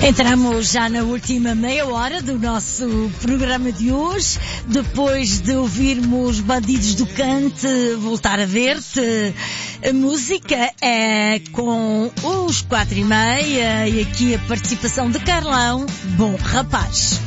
Entramos já na última meia hora do nosso programa de hoje, depois de ouvirmos Bandidos do Cante, Voltar a Ver-te. A música é com os 4:30 e aqui a participação de Carlão, Bom Rapaz.